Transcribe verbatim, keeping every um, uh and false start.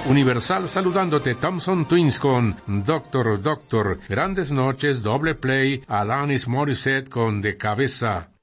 Universal saludándote, Thompson Twins con Doctor Doctor. Grandes noches, doble play, Alanis Morissette con De Cabeza.